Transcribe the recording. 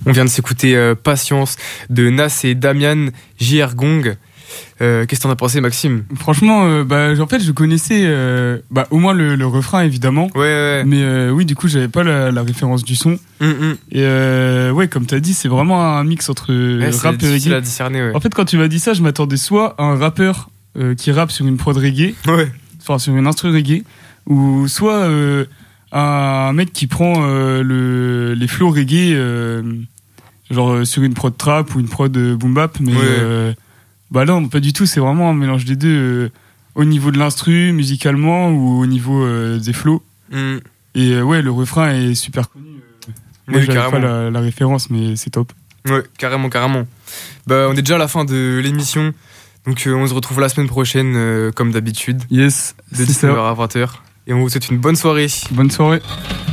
On vient de s'écouter Patience de Nas et Damian J.R. Gong. Qu'est-ce que t'en as pensé, Maxime? Franchement, en fait, je connaissais au moins le refrain, évidemment. Ouais. Mais oui, du coup, j'avais pas la référence du son. Et ouais, comme t'as dit, c'est vraiment un mix entre rap et reggae. À discerner, ouais. En fait, quand tu m'as dit ça, je m'attendais soit à un rappeur qui rappe sur une prod reggae, enfin sur une instru reggae, ou soit un mec qui prend les flows reggae, genre sur une prod trap ou une prod boom bap, mais non, pas du tout. C'est vraiment un mélange des deux, au niveau de l'instru, musicalement, ou au niveau des flows. Et ouais, le refrain est super connu. Moi, j'avais pas la référence, mais c'est top. Ouais, carrément. On est déjà à la fin de l'émission. Donc on se retrouve la semaine prochaine, comme d'habitude. Yes, de 19h à 20h. Et on vous souhaite une bonne soirée. Bonne soirée.